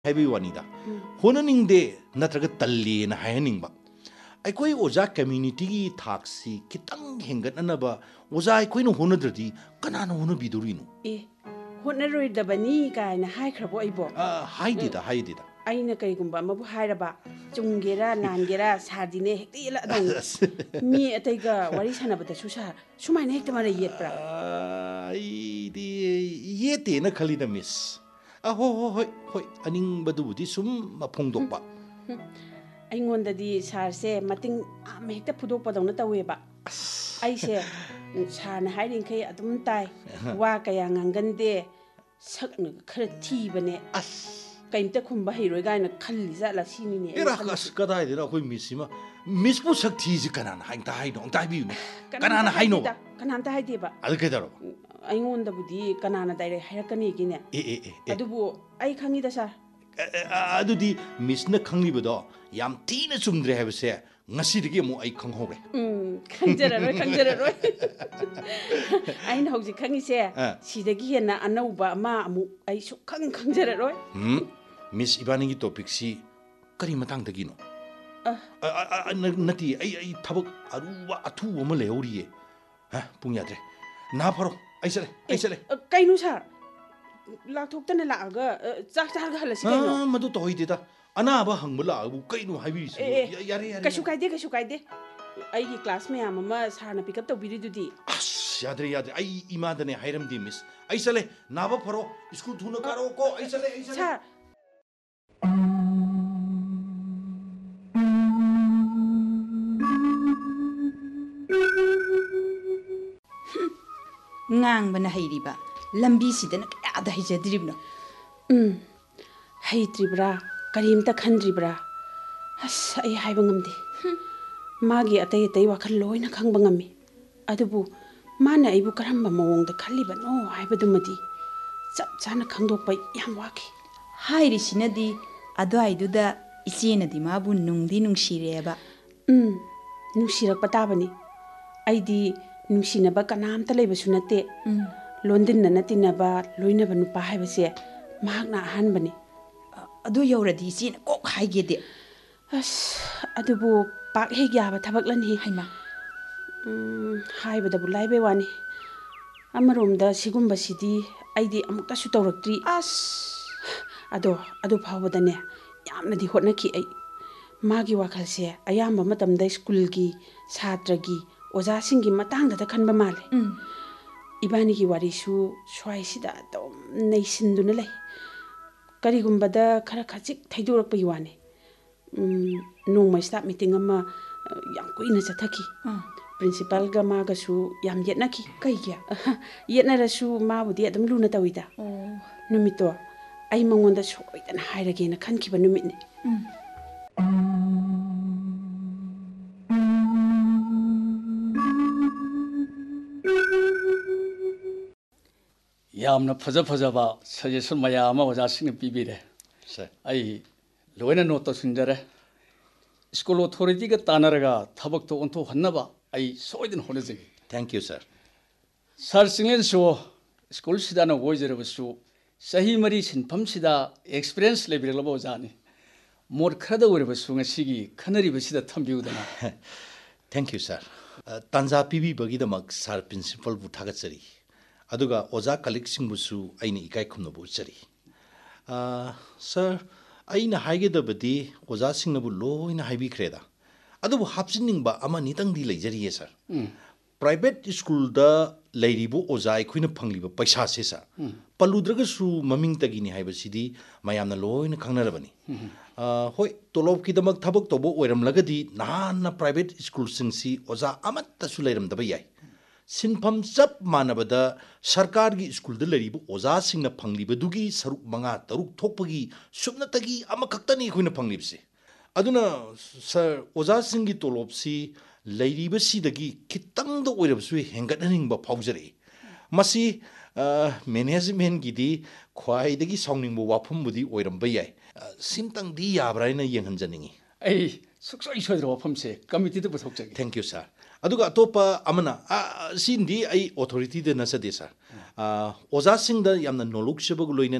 Happy Wanida. Honaning de Natraga Tali and Hayaning. I quay Oza community taxi, Kitang Hingat anaba, was I queen of Honadri, Canano Honabidurino. Eh, Honorary the Banika and High Craboibo. Hide it. Aina Kaigumba Mabu Hiraba, Jungera, Langera, Sardine, me a tiger, what is Hanaba the Susha, Suma Nectamara yet, bra. Yet in a Kalida miss. Hoi, aning badudi sum a pongdopa. I wonder the Sar say, Mating make the Pudopa on the Taweba. I say, Shan hiding Kay at Muntai, Wakayang and Gande, Suck Curti Bene. Came to Kumbahi, Regina Kaliza La Sini. Irakas Kadai, who miss him. Miss Pusakti Canan, Hide on Tabi. Canan, I know. Cananta Hideba. Alcadero. I wonder with the Canana Dire Herakanigina. Adubo, I can eat a sir. Adudi, Miss Nakangibudo, Yam Tina Sumdre have said, Nasidimo, I come home. Consider. I know the Kangi say, she the Giana, and no ba ma, I should consider. Miss Ivanigi Topixi, Karimatang the Gino. Nati, I tabak a 2 woman leorie. Punyatre. Naparo, I said, Kainusa. La Toktan Laga, Zakahalas, Madutoidita, Anaba Hangula, Kainu Havis, Kashukaide. I class me, Mamma's Hana pick up the video. Yadri, I imagine a Hiram Dimis. I say, Navaporo, school to Nakaroko, I say, Ngang bana hairiba lambi sidana kada hijadribno Haitribra karimta khandribra as ai haiba ngamde magi atai wakhal loina khangba ngami adubu mana aibu karamba mawongda khalliba no haibadumadi chap chana khangdokpa yam waki hairi sinadi adwaiduda ichena di mabu nungdi nungsireba nungsirak patabani aidi nungsinaba kanamta leibsu nate London natinaba loinaba nupa haibase mahakna ahanbani adu yawradi sin kok haigede as adubu pak hegyaba thabaklanhi haima haibadabu laibe wani amaromda sigumba sidi aidi amukta su tawraktri ado phawbadane yamnadi hotnaki ai magi wakhalse ayamba matamda schoolgi satragi oja singi matangda da khanba male ibani ki warisu swaisida dom neisinduna lay karigumbada khara khachik thaidorak pai wane nongma staff meeting ama yam koina chathaki principal ga ma ga su yam yetnaki kaigya yetnarasu ma budi adum luna tawida numito ai mangonda soidana hairage na khankiba numitne यामना फजबा suggestion मयाम ओजासिंग पीबीरे I लोइना note तौसिंजरे school authority का तानरगा थबक तो ओंथो हन्नबा आई सोइदन होनजगे Thank you, sir. Sir सिंगलेन so school Sidana वोइजरबसु सही मरी सिनफम सिदा experience लेबिरलबो जानी मोर Khardah ओरबसु ngasiगी खनरिबसिदा थंबिउदना Thank you, sir. Tanza PB Bagidamak, sir principal Butagatsari. Aduga Oza collecting busu aina ikai kumno buchari. Sir, aina haige the badi Oza singnabu low in a high creda. Adu hapsining ba ama nitang di lajari, sir. Private school the lady bo Oza queen of Pangliba Paisa sesa. Paludragasu maming tagini high city, Mayana low in a kangarabani. Hoi Tolov Kidamak Tabak Tobo, where Lagadi, Nana private school singsi, Oza Amat Tasulam the Bayai. Sinpam Sap Manabada, Sarkargi school the lady, Oza sing a Panglibadugi, Saruk Manga, Taruk Topagi, Subnatagi, Amakaktani, Queen of Panglipsi. Aduna, Sir Oza singi Tolopsi, Lady Basidagi, Kitang the way of sweet hanging but Pausery. Masi, Menezimen Gidi, Quaidagi sounding Wapum with the Oiram Bayai. Simtang di Yabraina Yanganing. Ay, success of say, committee to Thank you, sir. Aduga Topa Amana, Sindi, I authority the Nasadesa. Oza sing the Yamna Nolok Shabaguloina,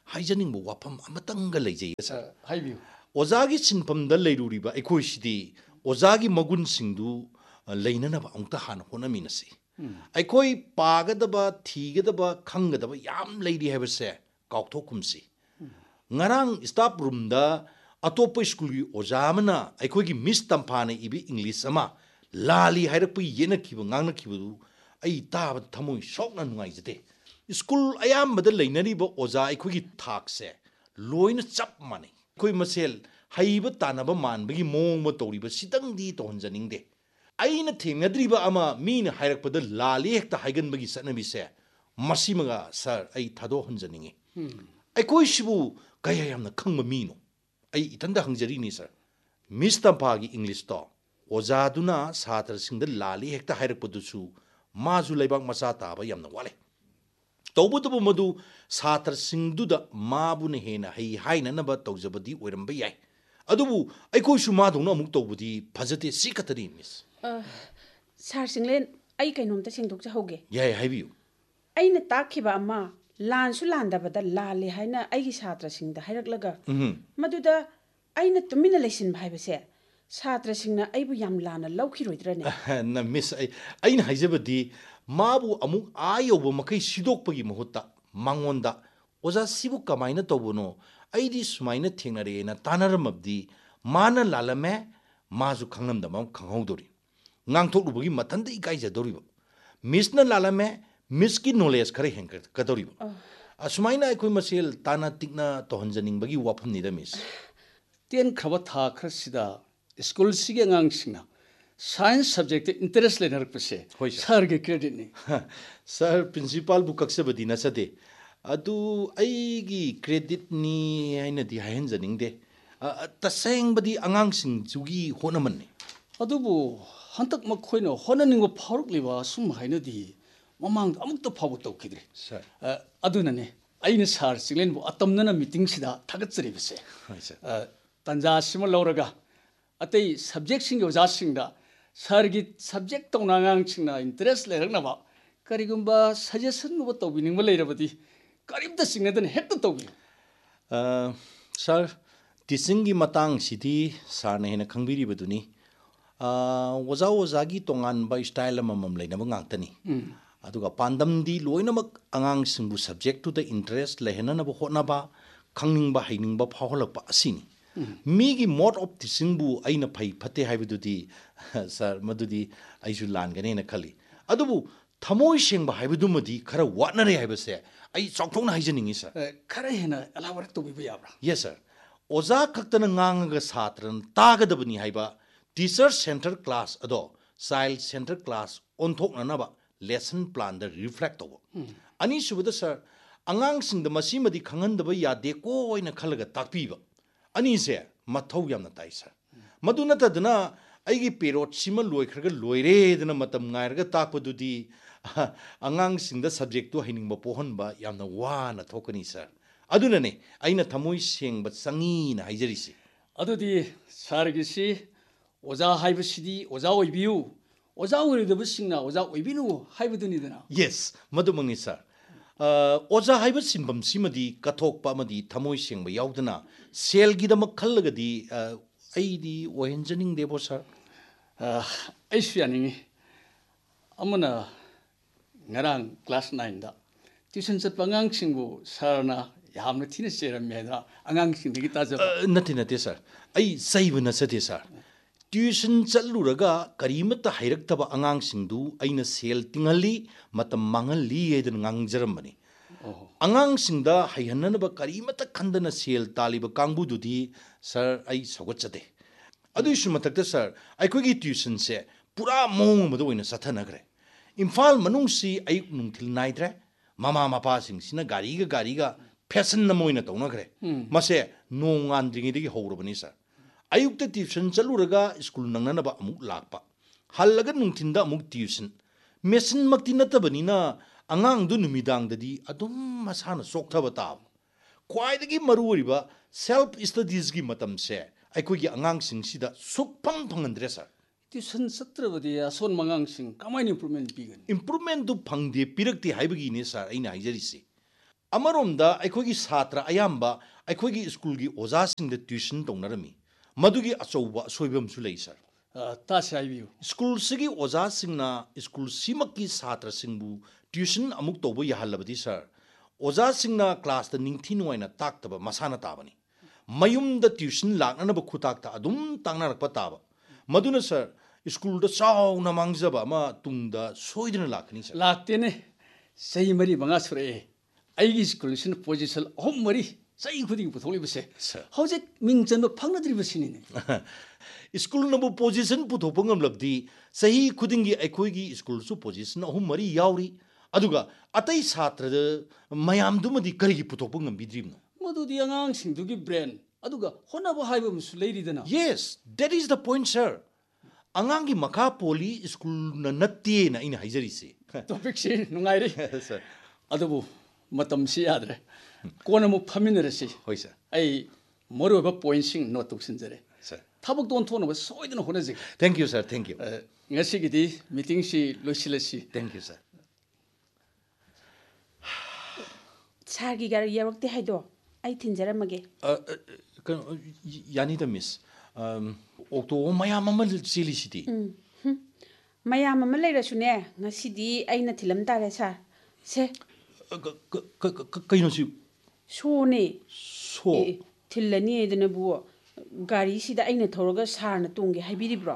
ꯍꯥꯏꯖꯅꯤꯡꯕ ꯋꯥꯐꯝ ꯑꯃꯇꯪꯒ ꯂꯩꯖꯩ ꯁꯥꯔ ꯍꯥꯏꯕꯤꯌꯨ ꯑꯣꯖꯥꯒꯤ ꯁꯤꯟꯐꯝꯗ ꯂꯩꯔꯨꯔꯤꯕ ꯑꯩꯈꯣꯏꯁꯤꯗꯤ ꯑꯣꯖꯥꯒꯤ ꯃꯒꯨꯟꯁꯤꯡꯗꯨ ꯂꯩꯅꯅꯕ ꯑꯃꯨꯛꯇ ꯍꯥꯟꯅ ꯍꯣꯠꯅꯃꯤꯟꯅꯁꯤ ꯑꯩꯈꯣꯏ ꯄꯥꯒꯗꯕ ꯊꯤꯒꯗꯕ ꯈꯪꯒꯗꯕ ꯌꯥꯝ ꯂꯩꯔꯤ ꯍꯥꯏꯕꯁꯦ ꯀꯥꯎꯊꯣꯛꯀꯨꯝꯁꯤ ꯉꯔꯥꯡ ꯁ꯭ꯇꯥꯐ ꯔꯨꯝꯗ ꯑꯇꯣꯞꯄ ꯁ꯭ꯀꯨꯜꯒꯤ ꯑꯣꯖꯥ ꯑꯃꯅ ꯑꯩꯈꯣꯏꯒꯤ ꯃꯤꯁ ꯇꯝꯐꯥꯅ ꯏꯕ ꯏꯪꯂꯤꯁ ꯑꯃ ꯂꯥꯜꯂꯤ ꯍꯥꯏꯔꯛꯄꯒꯤ ꯌꯦꯠꯅꯈꯤꯕ ꯉꯥꯡꯅꯈꯤꯕꯗꯨ ꯑꯩ ꯇꯥꯕꯗ ꯊꯃꯣꯏ ꯁꯣꯛꯅ ꯅꯨꯡꯉꯥꯏꯖꯗꯦ ꯁ꯭ꯀꯨꯜ ꯑꯌꯥꯝꯕꯗ ꯂꯩꯅꯔꯤꯕ ꯑꯣꯖꯥ ꯑꯩꯈꯣꯏꯒꯤ ꯊꯥꯛꯁꯦ ꯂꯣꯏꯅ ꯆꯞ ꯃꯥꯟꯅꯩ ꯑꯩꯈꯣꯏ ꯃꯁꯦꯜ ꯍꯩꯕ ꯇꯥꯟꯅꯕ ꯃꯥꯟꯕꯒꯤ ꯃꯑꯣꯡ ꯇꯧꯔꯤꯕ ꯁꯤꯇꯪꯗꯤ ꯇꯧꯍꯟꯖꯅꯤꯡꯗꯦ ꯑꯩꯅ ꯊꯦꯡꯅꯗ꯭ꯔꯤꯕ ꯑꯃ ꯃꯤꯅ ꯍꯥꯏꯔꯛꯄꯗ ꯂꯥꯜꯂꯤ ꯍꯦꯛꯇ ꯍꯥꯏꯒꯟꯕꯒꯤ ꯆꯠꯅꯕꯤꯁꯦ ꯃꯁꯤꯃꯒ ꯁꯥꯔ ꯑꯩ ꯊꯥꯗꯣꯛꯍꯟꯖꯅꯤꯡꯉꯤ ꯑꯩꯈꯣꯏꯁꯤꯕꯨ ꯀꯌꯥ ꯌꯥꯝꯅ ꯈꯪꯕ ꯃꯤꯅꯣ ꯑꯩ ꯏꯊꯟꯗ ꯍꯪꯖꯔꯤꯅꯤ ꯁꯥꯔ ꯃꯤꯁ ꯇꯝꯐꯥꯒꯤ ꯏꯪꯂꯤꯁꯇꯣ ꯑꯣꯖꯥꯗꯨꯅ ꯁꯥꯇ꯭ꯔꯁꯤꯡꯗ ꯂꯥꯜꯂꯤ ꯍꯦꯛꯇ ꯍꯥꯏꯔꯛꯄꯗꯨꯁꯨ ꯃꯥꯁꯨ ꯂꯩꯕꯥꯛ ꯃꯆꯥ ꯇꯥꯕ ꯌꯥꯝꯅ ꯋꯥꯠꯂꯦ ꯇꯧꯕꯇꯕꯨ ꯃꯗꯨ ꯁꯥꯇ꯭ꯔꯁꯤꯡꯗꯨꯗ ꯃꯥꯕꯨꯅ ꯍꯦꯟꯅ ꯍꯩ ꯍꯥꯏꯅꯅꯕ ꯇꯧꯖꯕꯗꯤ ꯑꯣꯏꯔꯝꯕ ꯌꯥꯏ ꯑꯗꯨꯕꯨ ꯑꯩꯈꯣꯏꯁꯨ ꯃꯥꯗꯧꯅ ꯑꯃꯨꯛ ꯇꯧꯕꯗꯤ ꯐꯖꯗꯦ ꯁꯤ ꯈꯛꯇꯅꯤ ꯃꯤꯁ ꯁꯥꯔ ꯆꯤꯡꯂꯦꯟ ꯑꯩ ꯀꯩꯅꯣꯝꯇ ꯁꯦꯡꯗꯣꯛꯆꯍꯧꯒꯦ ꯌꯥꯏ ꯍꯥꯏꯕꯤꯌꯨ ꯑꯩꯅ ꯇꯥꯛꯈꯤꯕ ꯑꯃ ꯂꯥꯟꯁꯨ ꯂꯥꯟꯗꯕꯗ ꯂꯥꯜꯂꯦ ꯍꯥꯏꯅ ꯑꯩꯒꯤ ꯁꯥꯇ꯭ꯔꯁꯤꯡꯗ ꯍꯥꯏꯔꯛꯂꯒ ꯃꯗꯨꯗ ꯑꯩꯅ ꯇꯨꯃꯤꯟꯅ ꯂꯩꯁꯤꯟꯕ ꯍꯥꯏꯕꯁꯦ ꯁꯥꯇ꯭ꯔꯁꯤꯡꯅ ꯑꯩꯕꯨ ꯌꯥꯝ ꯂꯥꯟꯅ ꯂꯧꯈꯤꯔꯣꯏꯗ꯭ꯔꯅꯦ ꯃꯤꯁ ꯑꯩꯅ ꯍꯥꯏꯖꯕꯗꯤ ꯃꯥꯕꯨ ꯑꯃꯨꯛ ꯌꯧꯕ ꯃꯈꯩ ꯁꯤꯗꯣꯛꯄꯒꯤ ꯃꯍꯨꯠꯇ ꯃꯉꯣꯟꯗ ꯑꯣꯖꯥ ꯁꯤꯕꯨ ꯀꯃꯥꯏꯅ ꯇꯧꯕꯅꯣ ꯑꯩꯗꯤ ꯁꯨꯃꯥꯏꯅ ꯊꯦꯡꯅꯔꯦꯅ ꯇꯥꯟꯅꯔꯝꯃꯕꯗꯤ ꯃꯥꯅ ꯂꯥꯜꯂꯝꯃꯦ ꯃꯥꯁꯨ ꯈꯪꯂꯝꯗꯕ ꯑꯃ ꯈꯪꯍꯧꯗꯧꯔꯤ ꯉꯥꯡꯊꯣꯛꯂꯨꯕꯒꯤ ꯃꯊꯟꯇ ꯏꯀꯥꯏꯖꯗꯧꯔꯤꯕ ꯃꯤꯁꯅ ꯂꯥꯜꯂꯝꯃꯦ ꯃꯤꯁꯀꯤ ꯅꯣꯂꯦꯖ ꯈꯔ ꯍꯦꯟꯒꯠꯀꯗꯧꯔꯤꯕ ꯑꯁꯨꯃꯥꯏꯅ ꯑꯩꯈꯣꯏ ꯃꯁꯦꯜ ꯇꯥꯟꯅ ꯇꯤꯛꯅ ꯇꯧꯍꯟꯖꯅꯤꯡꯕꯒꯤ ꯋꯥꯐꯝꯅꯤꯗ ꯃꯤꯁ ꯇꯦꯟꯈ꯭ꯔꯕ ꯊꯥ ꯈꯔꯁꯤꯗ ꯁ꯭ꯀꯨꯜꯁꯤꯒꯤ ꯑꯉꯥꯡꯁꯤꯡꯅ ꯁꯥꯏꯟꯁ ꯁꯕꯖꯦꯛꯇ ꯏꯟꯇꯔꯦꯁ ꯂꯩꯅꯔꯛꯄꯁꯦ ꯍꯣꯏ ꯁꯥꯔ ꯁꯥꯔꯒꯤ ꯀ꯭ꯔꯦꯗꯤꯠꯅꯤ ꯁꯥꯔ ꯄ꯭ꯔꯤꯟꯁꯤꯄꯥꯜꯕꯨ ꯀꯛꯆꯕꯗꯤ ꯅꯠꯆꯗꯦ ꯑꯗꯨ ꯑꯩꯒꯤ ꯀ꯭ꯔꯦꯗꯤꯠꯅꯤ ꯍꯥꯏꯅꯗꯤ ꯍꯥꯏꯍꯟꯖꯅꯤꯡꯗꯦ ꯇꯁꯦꯡꯕꯗꯤ ꯑꯉꯥꯡꯁꯤꯡꯁꯤꯒꯤ ꯍꯣꯠꯅꯃꯟꯅꯤ ꯑꯗꯨꯕꯨ ꯍꯟꯗꯛ ꯃꯈꯣꯏꯅ ꯍꯣꯠꯅꯅꯤꯡꯕ ꯐꯥꯎꯔꯛꯂꯤꯕ ꯑꯁꯨꯝ ꯍꯥꯏꯅꯗꯤ ꯃꯃꯥꯡꯗ ꯑꯃꯨꯛꯇ ꯐꯥꯎꯕ ꯇꯧꯈꯤꯗ꯭ꯔꯤ ꯁꯥꯔ ꯑꯗꯨꯅꯅꯦ ꯑꯩꯅ ꯁꯥꯔ ꯆꯤꯡꯂꯦꯟꯕꯨ ꯑꯇꯝꯅꯅ ꯃꯤꯇꯤꯡꯁꯤꯗ ꯊꯥꯒꯠꯆꯔꯤꯕꯁꯦ ꯍꯣꯏ ꯁꯥꯔ ꯇꯥꯟꯖꯥꯁꯤꯃ ꯂꯧꯔꯒ ꯑꯇꯩ ꯁꯕꯖꯦꯛꯁꯤꯡꯒꯤ ꯑꯣꯖꯥꯁꯤꯡꯗ ꯁꯥꯔꯒꯤ ꯁꯕꯖꯦꯛ ꯇꯧꯅ ꯑꯉꯥꯡꯁꯤꯡꯅ ꯏꯟꯇꯔꯦꯁ ꯂꯩꯔꯛꯅꯕ ꯀꯔꯤꯒꯨꯝꯕ ꯁꯖꯦꯁꯟꯒꯨꯝꯕ ꯇꯧꯕꯤꯅꯤꯡꯕ ꯂꯩꯔꯕꯗꯤ ꯀꯔꯤꯝꯇ ꯆꯤꯡꯅꯗꯅ ꯍꯦꯛꯇ ꯇꯧꯕꯤꯌꯨ ꯁꯥꯔ ꯇꯤꯆꯤꯡꯒꯤ ꯃꯇꯥꯡꯁꯤꯗꯤ ꯁꯥꯔꯅ ꯍꯦꯟꯅ ꯈꯪꯕꯤꯔꯤꯕꯗꯨꯅꯤ ꯑꯣꯖꯥꯒꯤ ꯇꯣꯉꯥꯟꯕ ꯁ꯭ꯇꯥꯏꯜ ꯑꯃꯃꯝ ꯂꯩꯅꯕ ꯉꯥꯛꯇꯅꯤ ꯑꯗꯨꯒ ꯄꯥꯟꯗꯝꯗꯤ ꯂꯣꯏꯅꯃꯛ ꯑꯉꯥꯡꯁꯤꯡꯕꯨ ꯁꯕꯖꯦꯛꯇꯨꯗ ꯏꯟꯇꯔꯦꯁ ꯂꯩꯍꯟꯅꯕ ꯍꯣꯠꯅꯕ ꯈꯪꯅꯤꯡꯕ ꯍꯩꯅꯤꯡꯕ ꯐꯥꯎꯍꯜꯂꯛꯄ ꯑꯁꯤꯅꯤ ꯃꯤꯒꯤ ꯃꯣꯗ ꯑꯣꯐ ꯇꯤꯆꯤꯡꯕꯨ ꯑꯩꯅ ꯐꯩ ꯐꯠꯇꯦ ꯍꯥꯏꯕꯗꯨꯗꯤ ꯁꯥꯔ ꯃꯗꯨꯗꯤ ꯑꯩꯁꯨ ꯂꯥꯟꯒꯅꯦꯅ ꯈꯜꯂꯤ ꯑꯗꯨꯕꯨ ꯊꯃꯣꯏ ꯁꯦꯡꯕ ꯍꯥꯏꯕꯗꯨꯃꯗꯤꯈꯔ ꯋꯥꯠꯅꯔꯦ ꯍꯥꯏꯕꯁꯦ ꯑꯩ ꯆꯥꯎꯊꯣꯛꯅ ꯍꯥꯏꯖꯅꯤꯡꯉꯤ ꯁꯥꯔ ꯈꯔ ꯍꯦꯟꯅ ꯑꯦꯂꯥꯕꯣꯔꯦꯠ ꯇꯧꯕꯤꯕ ꯌꯥꯕ꯭ꯔꯥ ꯌꯦꯁ ꯁꯥꯔ ꯑꯣꯖꯥ ꯈꯛꯇꯅ ꯉꯥꯡꯉꯒ ꯁꯥꯇ꯭ꯔꯅ ꯇꯥꯒꯗꯕꯅꯤ ꯍꯥꯏꯕ ꯇꯤꯆꯔ ꯁꯦꯟꯇꯔ ꯀ꯭ꯂꯥꯁ ꯑꯗꯣ child centre class ꯑꯣꯟꯊꯣꯛꯅꯅꯕ lesson ꯄ꯭ꯂꯥꯟꯗ reflect ꯇꯧꯕ ꯑꯅꯤꯁꯨꯕꯗ ꯁꯥꯔ ꯑꯉꯥꯡꯁꯤꯡꯗ ꯃꯁꯤꯃꯗꯤ ꯈꯪꯍꯟꯗꯕ ꯌꯥꯗꯦꯀꯣ ꯍꯥꯏꯅ ꯈꯜꯂꯒ ꯇꯥꯛꯄꯤꯕ ꯑꯅꯤꯁꯦ ꯃꯊꯧ ꯌꯥꯝꯅ ꯇꯥꯏ ꯁꯥꯔ ꯃꯗꯨ ꯅꯠꯇꯗꯅ ꯑꯩꯒꯤ ꯄꯦꯔꯣꯠꯁꯤꯃ ꯂꯣꯏꯈ꯭ꯔꯒ ꯂꯣꯏꯔꯦꯗꯅ ꯃꯇꯝ ꯉꯥꯏꯔꯒ ꯇꯥꯛꯄꯗꯨꯗꯤ ꯑꯉꯥꯡꯁꯤꯡꯗ ꯁꯕꯖꯦꯛꯇꯨ ꯍꯩꯅꯤꯡꯕ ꯄꯣꯛꯍꯟꯕ ꯌꯥꯝꯅ ꯋꯥꯅ ꯊꯣꯛꯀꯅꯤ ꯁꯥꯔ ꯑꯗꯨꯅꯅꯦ ꯑꯩꯅ ꯊꯃꯣꯏ ꯁꯦꯡꯕ ꯆꯪꯉꯤꯅ ꯍꯥꯏꯖꯔꯤꯁꯤ ꯑꯗꯨꯗꯤ ꯁꯥꯔꯒꯤꯁꯤ ꯑꯣꯖꯥ ꯍꯥꯏꯕꯁꯤꯗꯤ ꯑꯣꯖꯥ ꯑꯣꯏꯕꯤꯌꯨ ꯑꯣꯖꯥ ꯑꯣꯏꯔꯣꯏꯗꯕꯁꯤꯡꯅ ꯑꯣꯖా ꯑꯣꯏꯕꯤꯅꯨ ꯍꯥꯏꯕꯗꯨꯅꯤꯗꯅ ꯌꯦꯁ ꯃꯗꯨꯃꯛꯅꯤ ꯁꯥꯔ ꯑꯣꯖꯥ ꯍꯥꯏꯕ ꯁꯤꯟꯐꯝꯁꯤꯃꯗꯤ ꯀꯠꯊꯣꯛꯄ ꯑꯃꯗꯤ ꯊꯃꯣꯏ ꯁꯦꯡꯕ ꯌꯥꯎꯗꯅ ꯁꯦꯜꯒꯤꯗꯃꯛ ꯈꯜꯂꯒꯗꯤ ꯑꯩꯗꯤ ꯑꯣꯏꯍꯟꯖꯅꯤꯡꯗꯦꯕꯣ ꯁꯥꯔ ꯑꯩꯁꯨ ꯌꯥꯅꯤꯡꯉꯤ ꯑꯃꯅ ꯉꯔꯥꯡ ꯀ꯭ꯂꯥꯁ 9ꯗ ꯇ꯭ꯌꯨꯁꯟ ꯆꯠꯄ ꯑꯉꯥꯡꯁꯤꯡꯕꯨ ꯁꯥꯔꯅ ꯌꯥꯝꯅ ꯊꯤꯅ ꯆꯩꯔꯝꯃꯦ ꯍꯥꯏꯗꯅ ꯑꯉꯥꯡꯁꯤꯡꯗꯒꯤ ꯇꯥꯖꯕ ꯅꯠꯇꯦ ꯁꯥꯔ ꯑꯩ ꯆꯩꯕ ꯅꯠꯆꯗꯦ ꯁꯥꯔ ꯇ꯭ꯌꯨꯁꯟ ꯆꯠꯂꯨꯔꯒ ꯀꯔꯤꯃꯠꯇ ꯍꯩꯔꯛꯇꯕ ꯑꯉꯥꯡꯁꯤꯡꯗꯨ ꯑꯩꯅ ꯁꯦꯜ ꯇꯤꯡꯍꯜꯂꯤ ꯃꯇꯝ ꯃꯥꯡꯍꯜꯂꯤ ꯍꯥꯏꯗꯅ ꯉꯥꯡꯖꯔꯝꯕꯅꯤ ꯑꯉꯥꯡꯁꯤꯡꯗ ꯍꯩꯍꯟꯅꯅꯕ ꯀꯔꯤꯃꯠꯇ ꯈꯟꯗꯅ ꯁꯦල් ꯇꯥꯜꯂꯤꯕ ꯀꯥꯡꯕꯨꯗꯨꯗꯤ ꯁꯥꯔ ꯑꯩ ꯁꯧꯒꯠꯆꯗꯦ ꯑꯗꯨꯒꯤꯁꯨ ꯃꯊꯛꯇ ꯁꯥꯔ ꯑꯩꯈꯣꯏꯒꯤ ꯇ꯭ꯌꯨꯁꯟꯁꯦ ꯄꯨꯔꯥ ꯃꯑꯣꯡ ꯑꯃꯗ ꯑꯣꯏꯅ ꯆꯠꯊꯅꯈ꯭ꯔꯦ ꯏꯝꯐꯥꯜ ꯃꯅꯨꯡꯁꯤ ꯑꯌꯨꯛ ꯅꯨꯡꯊꯤꯜ ꯅꯥꯏꯗ꯭ꯔꯦ ꯃꯃꯥ ꯃꯄꯥꯁꯤꯡꯁꯤꯅ ꯒꯥꯔꯤꯒ ꯐꯦꯁꯟ ꯑꯃ ꯑꯣꯏꯅ ꯇꯧꯅꯈ꯭ꯔꯦ ꯃꯁꯦ ꯅꯣꯡ ꯉꯥꯟꯗ꯭ꯔꯤꯉꯩꯗꯒꯤ ꯍꯧꯔꯕꯅꯤ ꯁꯥꯔ ꯑꯌꯨꯛꯇ ꯇ꯭ꯌꯨꯁꯟ ꯆꯠꯂꯨꯔꯒ ꯁ꯭ꯀꯨꯜ ꯅꯪꯅꯅꯕ ꯑꯃꯨꯛ ꯂꯥꯛꯄ ꯍꯜꯂꯒ ꯅꯨꯡꯊꯤꯟꯗ ꯑꯃꯨꯛ ꯇ꯭ꯌꯨꯁꯟ ꯃꯦꯁꯤꯟꯃꯛꯇꯤ ꯅꯠꯇꯕꯅꯤꯅ ꯑꯉꯥꯡꯗꯨ ꯅꯨꯃꯤꯗꯥꯡꯗꯗꯤ ꯑꯗꯨꯝ ꯃꯁꯥꯅ ꯆꯣꯛꯊꯕ ꯇꯥꯕ ꯈ꯭ꯋꯥꯏꯗꯒꯤ ꯃꯔꯨꯑꯣꯏꯕ ꯁꯦꯜꯐ ꯁ꯭ꯇꯗꯤꯁꯒꯤ ꯃꯇꯝꯁꯦ ꯑꯩꯈꯣꯏꯒꯤ ꯑꯉꯥꯡꯁꯤꯡꯁꯤꯗ ꯁꯨꯛꯐꯪ ꯐꯪꯍꯟꯗ꯭ꯔꯦ ꯁꯥꯔ ꯇ꯭ꯌꯨꯁꯟ ꯆꯠꯇ꯭ꯔꯕꯗꯤ ꯑꯁꯣꯟꯕ ꯑꯉꯥꯡꯁꯤꯡ ꯀꯃꯥꯏꯅ ꯏꯝꯄ꯭ꯔꯨꯚꯃꯦꯟ ꯄꯤꯒꯅꯤ ꯏꯝꯄ꯭ꯔꯨꯚꯃꯦꯟꯗꯨ ꯐꯪꯗꯦ ꯄꯤꯔꯛꯇꯦ ꯍꯥꯏꯕꯒꯤꯅꯦ ꯁꯥꯔ ꯑꯩꯅ ꯍꯥꯏꯖꯔꯤꯁꯤ ꯑꯃꯔꯣꯝꯗ ꯑꯩꯈꯣꯏꯒꯤ ꯁꯥꯇ꯭ꯔ ꯑꯌꯥꯝꯕ ꯑꯩꯈꯣꯏꯒꯤ ꯁ꯭ꯀꯨꯜꯒꯤ ꯑꯣꯖꯥꯁꯤꯡꯗ ꯇ꯭ꯌꯨꯁꯟ ꯇꯧꯅꯔꯝꯃꯤ ꯃꯗꯨꯒꯤ ꯑꯆꯧꯕ ꯑꯁꯣꯏꯕ ꯑꯃꯁꯨ ꯂꯩ ꯁꯥꯔ ꯇꯥꯁꯤ ꯍꯥꯏꯕꯤꯌꯨ ꯁ꯭ꯀꯨꯜꯁꯤꯒꯤ ꯑꯣꯖꯥꯁꯤꯡꯅ ꯁ꯭ꯀꯨꯜꯁꯤꯃꯛꯀꯤ ꯁꯥꯇ꯭ꯔꯁꯤꯡꯕꯨ ꯇ꯭ꯌꯨꯁꯟ ꯑꯃꯨꯛ ꯇꯧꯕ ꯌꯥꯍꯜꯂꯕꯗꯤ ꯁꯥꯔ ꯑꯣꯖꯥꯁꯤꯡꯅ ꯀ꯭ꯂꯥꯁꯇ ꯅꯤꯡꯊꯤ ꯅꯨꯡꯉꯥꯏꯅ ꯇꯥꯛꯇꯕ ꯃꯁꯥꯅ ꯇꯥꯕꯅꯤ ꯃꯌꯨꯝꯗ ꯇ꯭ꯌꯨꯁꯟ ꯂꯥꯛꯅꯅꯕ ꯈꯨꯇꯥꯛꯇ ꯑꯗꯨꯝ ꯇꯥꯛꯅꯔꯛꯄ ꯇꯥꯕ ꯃꯗꯨꯅ ꯁꯥꯔ ꯁ꯭ꯀꯨꯜꯗ ꯆꯥꯎꯅ ꯃꯥꯡꯖꯕ ꯑꯃ ꯇꯨꯡꯗ ꯁꯣꯏꯗꯅ ꯂꯥꯛꯀꯅꯤ ꯁꯥꯔ ꯂꯥꯛꯇꯦꯅꯦ ꯆꯍꯤ 4-5 ꯁꯨꯔꯛꯑꯦ ꯑꯩꯒꯤ ꯁ꯭ꯀꯨꯜꯁꯤꯅ ꯄꯣꯖꯤꯁꯟ 3-4 ꯆꯍꯤ ꯈꯨꯗꯤꯡ ꯄꯨꯊꯣꯛꯂꯤꯕꯁꯦ ꯍꯧꯖꯤꯛ ꯃꯤꯡ ꯆꯟꯕ ꯐꯪꯅꯗ꯭ꯔꯤꯕꯁꯤꯅꯤꯅꯦ ꯁ꯭ꯀꯨꯜꯅꯕꯨ ꯄꯣꯖꯤꯁꯟ ꯄꯨꯊꯣꯛꯄ ꯉꯝꯂꯕꯗꯤ ꯆꯍꯤ ꯈꯨꯗꯤꯡꯒꯤ ꯑꯩꯈꯣꯏꯒꯤ ꯁ꯭ꯀꯨꯜꯁꯨ ꯄꯣꯖꯤꯁꯟ 3-4 ꯌꯥꯎꯔꯤ ꯑꯗꯨꯒ ꯑꯇꯩ ꯁꯥꯇ꯭ꯔꯗ ꯃꯌꯥꯝꯗꯨꯃꯗꯤ ꯀꯔꯤꯒꯤ ꯄꯨꯊꯣꯛꯄ ꯉꯝꯕꯤꯗ꯭ꯔꯤꯕꯅꯣ ꯃꯗꯨꯗꯤ ꯑꯉꯥꯡꯁꯤꯡꯗꯨꯒꯤ ꯕ꯭ꯔꯦꯟ ꯑꯗꯨꯒ ꯍꯣꯠꯅꯕ ꯍꯥꯏꯕ ꯑꯃꯁꯨ ꯂꯩꯔꯤꯗꯅ ꯌꯦꯁ ꯗꯦꯠ ꯏꯁ ꯗ ꯄꯣꯏꯟꯠ ꯁꯔ ꯑꯉꯥꯡꯒꯤ ꯃꯈꯥ ꯄꯣꯜꯂꯤ ꯁ꯭ꯀꯨꯜꯅ ꯅꯠꯇꯦꯅ ꯑꯩꯅ ꯍꯥꯏꯖꯔꯤꯁꯦ ꯇꯣꯄꯤꯛꯁꯤ ꯅꯨꯡꯉꯥꯏꯔꯤ ꯁꯔ ꯑꯗꯨꯕꯨ ꯃꯇꯝꯁꯤ ꯌꯥꯗ꯭ꯔꯦ ꯀꯣꯟꯅ ꯑꯃꯨꯛ ꯐꯝꯃꯤꯟꯅꯔꯁꯤ ꯍꯣꯏ ꯁꯔ ꯑꯩ ꯃꯔꯨꯑꯣꯏꯕ ꯄꯣꯏꯟꯠꯁꯤꯡ ꯅꯣꯠ ꯇꯧꯁꯤꯟꯖꯔꯦ ꯁꯔ ꯊꯕꯛꯇꯣ ꯑꯣꯟꯊꯣꯛꯅꯕ ꯁꯣꯏꯗꯅ ꯍꯣꯠꯅꯖꯒꯦ thank you sir thank you ꯉꯁꯤꯒꯤꯗꯤ ꯃꯤꯇꯤꯡꯁꯤ ꯂꯣꯏꯁꯤꯜꯂꯁꯤ ꯊꯦꯡꯛ ꯌꯨ ꯁꯔ ꯁꯥꯔꯒꯤ ꯒꯥꯔꯤ ꯌꯧꯔꯛꯇꯦ ꯍꯥꯏꯗꯣ ꯑꯩ ꯊꯤꯟꯖꯔꯝꯃꯒꯦ ꯀꯩꯅꯣ ꯌꯥꯅꯤꯗ ꯃꯤꯁ ꯑꯣꯛꯇꯣ ꯃꯌꯥꯝ ꯑꯃ ꯆꯦꯜꯂꯤꯁꯤꯗꯤ ꯃꯌꯥꯝ ꯑꯃ ꯂꯩꯔꯁꯨꯅꯦ ꯉꯁꯤꯗꯤ ꯑꯩꯅ ꯊꯤꯜꯂꯝ ꯇꯥꯔꯦ ꯁꯥꯔ ꯁꯦ ꯀꯩꯅꯣ ꯁꯤ ꯁꯣꯅꯦ ꯁꯣ ꯊꯤꯜꯂꯅꯤ ꯍꯥꯏꯗꯅꯕꯨ ꯒꯥꯔꯤꯁꯤꯗ ꯑꯩꯅ ꯊꯧꯔꯒ ꯁꯥꯔꯅ ꯇꯣꯡꯒꯦ ꯍꯥꯏꯕꯤꯔꯤꯕ꯭रो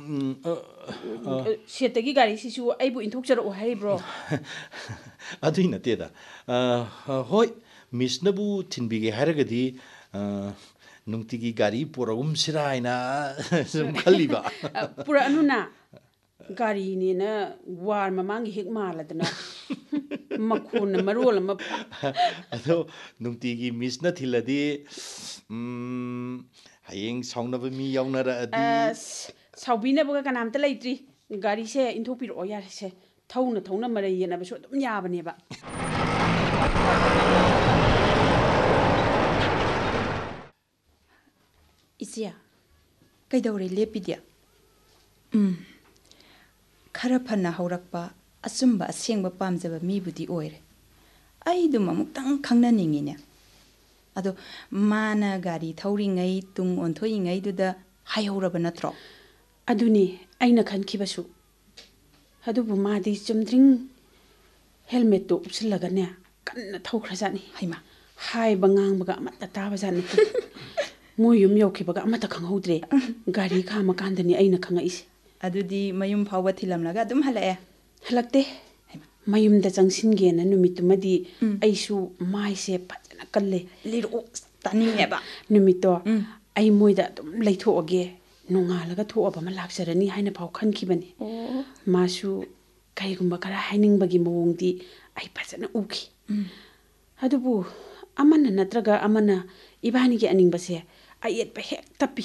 ꯁꯦꯠꯇꯒꯤ ꯒꯥꯔꯤꯁꯤꯁꯨ ꯑꯩꯕꯨ ꯏꯟꯊꯣꯛꯆꯔꯛꯑꯣ ꯍꯥꯏꯔꯤꯕ꯭ꯔꯣ ꯑꯗꯨꯏ ꯅꯠꯇꯦꯗ ꯍꯣꯏ ꯃꯤꯁꯅꯕꯨ ꯊꯤꯟꯕꯤꯒꯦ ꯍꯥꯏꯔꯒꯗꯤ ꯅꯨꯡꯇꯤꯒꯤ ꯒꯥꯔꯤ ꯄꯨꯔꯒꯨꯝꯁꯤꯔꯥ ꯍꯥꯏꯅ ꯁꯨꯝ ꯈꯜꯂꯤꯕ ꯄꯨꯔꯛꯑꯅꯨꯅ ꯒꯥꯔꯤꯅꯦꯅ ꯋꯥꯔ ꯃꯃꯥꯡꯒꯤ ꯍꯦꯛ ꯃꯥꯜꯂꯗꯅ ꯃꯈꯣꯟꯅ ꯃꯔꯣꯜ ꯑꯃ ꯑꯗꯣ ꯅꯨꯡꯇꯤꯒꯤ ꯃꯤꯁꯅ ꯊꯤꯜꯂꯗꯤ ꯍꯌꯦꯡ ꯁꯥꯎꯅꯕ ꯃꯤ ꯌꯥꯎꯅꯔꯛꯑꯗꯤ ꯁꯥꯎꯕꯤꯅꯕꯒ ꯀꯅꯥꯝꯇ ꯂꯩꯇ꯭ꯔꯤ ꯒꯥꯔꯤꯁꯦ ꯏꯟꯊꯣꯛꯄꯤꯔꯛꯑꯣ ꯌꯥꯔꯦꯁꯦ ꯊꯧꯅ ꯊꯧꯅ ꯃꯔꯩ ꯌꯦꯠꯅꯕꯁꯨ ꯑꯗꯨꯝ ꯌꯥꯕꯅꯦꯕ ꯏꯆꯦ ꯀꯩꯗꯧꯔꯦ ꯂꯦꯞꯄꯤꯗꯦ ꯈꯔ ꯐꯅ ꯍꯧꯔꯛꯄ ꯑꯆꯨꯝꯕ ꯑꯁꯦꯡꯕ ꯄꯥꯝꯖꯕ ꯃꯤꯕꯨꯗꯤ ꯑꯣꯏꯔꯦ ꯑꯩꯗꯨꯝ ꯑꯃꯨꯛꯇꯪ ꯈꯪꯅꯅꯤꯡꯉꯤꯅꯦ ꯑꯗꯣ ꯃꯥꯅ ꯒꯥꯔꯤ ꯊꯧꯔꯤꯉꯩ ꯇꯨꯡ ꯑꯣꯟꯊꯣꯛꯏꯉꯩꯗꯨꯗ ꯍꯥꯏꯍꯧꯔꯕ ꯅꯠꯇ꯭ꯔꯣ ꯑꯗꯨꯅꯤ ꯑꯩꯅ ꯈꯟꯈꯤꯕꯁꯨ ꯑꯗꯨꯕꯨ ꯃꯥꯗꯤ ꯆꯨꯝꯗ꯭ꯔꯤꯡ ꯍꯦꯜꯃꯦꯠꯇꯣ ꯎꯞꯁꯤꯜꯂꯒꯅꯦ ꯀꯟꯅ ꯊꯧꯈ꯭ꯔꯖꯥꯠꯅꯤ ꯍꯩꯃꯥ ꯍꯥꯏꯕ ꯉꯥꯡꯕꯒ ꯑꯃꯠꯇ ꯇꯥꯕꯖꯥꯠ ꯅꯠꯇꯦ ꯃꯣꯏ ꯌꯨꯝ ꯌꯧꯈꯤꯕꯒ ꯑꯃꯠꯇ ꯈꯪꯍꯧꯗ꯭ꯔꯦ ꯒꯥꯔꯤ ꯈꯥꯝꯃꯀꯥꯟꯗꯅꯤ ꯑꯩꯅ ꯈꯪꯉꯛꯏꯁꯦ ꯑꯗꯨꯗꯤ ꯃꯌꯨꯝ ꯐꯥꯎꯕ ꯊꯤꯜꯂꯝꯂꯒ ꯑꯗꯨꯝ ꯍꯜꯂꯛꯑꯦ ꯍꯜꯂꯛꯇꯦ ꯃꯌꯨꯝꯗ ꯆꯪꯁꯤꯟꯒꯦꯅ ꯅꯨꯃꯤꯠꯇꯨꯃꯗꯤ ꯑꯩꯁꯨ ꯃꯥꯏꯁꯦ ꯐꯖꯅ ꯀꯜꯂꯦ ꯂꯤꯔꯛꯑꯣ ꯇꯥꯅꯤꯡꯉꯦꯕ ꯅꯨꯃꯤꯠꯇꯣ ꯑꯩ ꯃꯣꯏꯗ ꯑꯗꯨꯝ ꯂꯩꯊꯣꯛꯑꯒꯦ ꯅꯣꯡꯉꯥꯜꯂꯒ ꯊꯣꯛꯑꯕ ꯑꯃ ꯂꯥꯛꯆꯔꯅꯤ ꯍꯥꯏꯅ ꯐꯥꯎ ꯈꯟꯈꯤꯕꯅꯤ ꯃꯥꯁꯨ ꯀꯔꯤꯒꯨꯝꯕ ꯈꯔ ꯍꯥꯏꯅꯤꯡꯕꯒꯤ ꯃꯑꯣꯡꯗꯤ ꯑꯩ ꯐꯖꯅ ꯎꯈꯤ ꯑꯗꯨꯕꯨ ꯑꯃꯅ ꯅꯠꯇ꯭ꯔꯒ ꯑꯃꯅ ꯏꯕꯥꯅꯤꯒꯤ ꯑꯅꯤꯡꯕꯁꯦ ꯑꯌꯦꯠꯄ ꯍꯦꯛ ꯇꯞꯄꯤ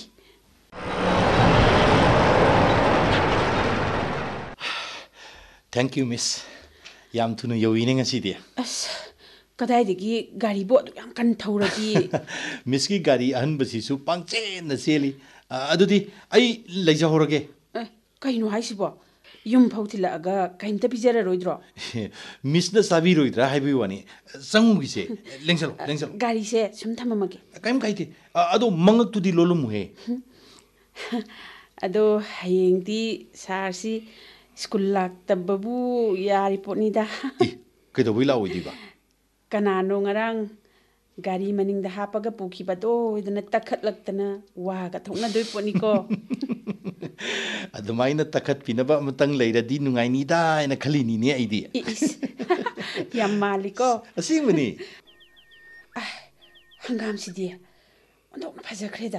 ꯊꯦꯡꯛ ꯌꯨ ꯃꯤꯁ ꯌꯥꯝ ꯊꯨꯅ ꯌꯧꯏꯅꯦ ꯉꯁꯤꯗꯤ ꯑꯁ ꯀꯗꯥꯏꯗꯒꯤ ꯒꯥꯔꯤꯕꯨ ꯑꯗꯨꯛ ꯌꯥꯝ ꯀꯟꯅ ꯊꯧꯔꯗꯤ ꯃꯤꯁꯀꯤ ꯒꯥꯔꯤ ꯑꯍꯟꯕꯁꯤꯁꯨ ꯄꯪꯆꯦꯟꯅ ꯆꯦꯜꯂꯤ ꯑꯗꯨꯗꯤ ꯑꯩ ꯂꯩꯖꯍꯧꯔꯒꯦ ꯀꯩꯅꯣ ꯍꯥꯏꯁꯤꯕꯣ ꯌꯨꯝ ꯐꯥꯎ ꯊꯤꯜꯂꯛꯑꯒ ꯀꯩꯝꯇ ꯄꯤꯖꯔꯔꯣꯏꯗ꯭ꯔꯣ ꯃꯤꯁꯅ ꯆꯥꯕꯤꯔꯣꯏꯗ꯭ꯔꯥ ꯍꯥꯏꯕꯒꯤ ꯋꯥꯅꯤ ꯆꯪꯉꯨꯒꯤꯁꯦ ꯂꯦꯡꯁꯜꯂꯣ ꯂꯦꯡꯁꯜꯂꯣ ꯒꯥꯔꯤꯁꯦ ꯁꯨꯝ ꯊꯝꯃꯝꯃꯒꯦ ꯀꯩꯝ ꯀꯥꯏꯗꯦ ꯑꯗꯣ ꯃꯉꯛꯇꯨꯗꯤ ꯂꯣꯜꯂꯝꯃꯨꯍꯦ ꯑꯗꯣ ꯍꯌꯦꯡꯗꯤ ꯁꯥꯔꯁꯤ ꯁ꯭ꯀꯨꯜ ꯂꯥꯛꯇꯕꯕꯨ ꯌꯥꯔꯤ ꯄꯣꯠꯅꯤꯗ ꯀꯩꯗꯧꯕꯩ ꯂꯥꯛꯑꯣꯏꯗꯣꯏꯕ ꯀꯅꯥꯅꯣ ꯉꯔꯥꯡ ꯒꯥꯔꯤ ꯃꯅꯤꯡꯗ ꯍꯥꯞꯄꯒ ꯄꯨꯈꯤꯕꯗꯣ ꯑꯗꯨꯅ ꯇꯛꯈꯠꯂꯛꯇꯅ ꯋꯥꯒ ꯊꯣꯛꯅꯗꯣꯏ ꯄꯣꯠꯅꯤꯀꯣ ꯑꯗꯨꯃꯥꯏꯅ ꯇꯛꯈꯠꯄꯤꯅꯕ ꯑꯃꯇꯪ ꯂꯩꯔꯗꯤ ꯅꯨꯡꯉꯥꯏꯅꯤꯗ ꯍꯥꯏꯅ ꯈꯜꯂꯤꯅꯤꯅꯦ ꯑꯩꯗꯤ ꯏꯁ ꯌꯥꯝ ꯃꯥꯜꯂꯤꯀꯣ ꯑꯁꯦꯡꯕꯅꯤ ꯍꯪꯒꯥꯝꯁꯤꯗꯤ ꯑꯣꯟꯊꯣꯛꯅ ꯐꯖꯈ꯭ꯔꯦꯗ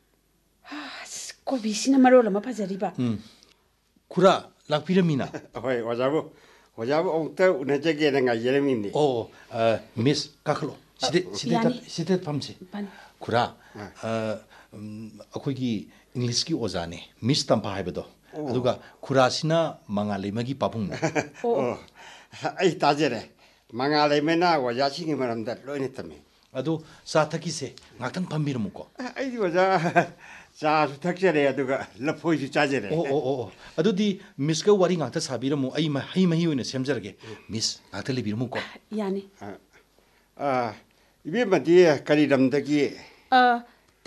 ꯀꯣꯕꯤꯁꯤꯅ ꯃꯔꯣꯜ ꯑꯃ ꯐꯖꯔꯤꯕ ꯈꯨꯔꯥ ꯂꯥꯛꯄꯤꯔꯝꯃꯤꯅ ꯍꯣꯏ ꯑꯣꯖꯥꯕꯨ ꯑꯃꯨꯛꯇ ꯎꯅꯖꯒꯦꯅ ꯉꯥꯏꯖꯔꯝꯃꯤꯅꯤ ꯑꯣ ꯃꯤꯁ ꯀꯥꯈꯠꯂꯣ ꯁꯤꯗ ꯐꯝꯁꯤ ꯈꯨꯔꯥ ꯑꯩꯈꯣꯏꯒꯤ ꯏꯪꯂꯤꯁꯀꯤ ꯑꯣꯖꯥꯅꯦ ꯃꯤꯁ ꯇꯝꯐꯥ ꯍꯥꯏꯕꯗꯣ ꯑꯗꯨꯒ ꯈꯨꯔꯥꯁꯤꯅ ꯃꯉꯥꯂꯩꯃꯒꯤ ꯄꯥꯕꯨꯡꯅꯦ ꯑꯣ ꯑꯩ ꯇꯥꯖꯔꯦ ꯃꯉꯥꯂꯩꯃꯅ ꯑꯣꯖꯥꯁꯤꯡꯒꯤ ꯃꯔꯝꯗ ꯂꯣꯏꯅ ꯇꯝꯃꯤ ꯑꯗꯣ ꯆꯥ ꯊꯛꯈꯤꯁꯦ ꯉꯥꯛꯇꯪ ꯐꯝꯕꯤꯔꯝꯃꯨꯀꯣ ꯑꯩꯗꯤ ꯑꯣꯖꯥ ꯆꯥꯁꯨ ꯊꯛꯆꯔꯦ ꯑꯗꯨꯒ ꯂꯐꯣꯏꯁꯨ ꯆꯥꯖꯔꯦ ꯑꯣ ꯑꯗꯨꯗꯤ ꯃꯤꯁꯀ ꯋꯥꯔꯤ ꯉꯥꯛꯇ ꯁꯥꯕꯤꯔꯝꯃꯨ ꯑꯩ ꯍꯩ ꯃꯍꯤ ꯑꯣꯏꯅ ꯁꯦꯝꯖꯔꯒꯦ ꯃꯤꯁ ꯉꯥꯛꯇ ꯂꯩꯕꯤꯔꯝꯃꯨꯀꯣ ꯌꯥꯅꯤ ꯏꯕꯦꯝꯃꯗꯤ ꯀꯔꯤ ꯂꯝꯗꯒꯤ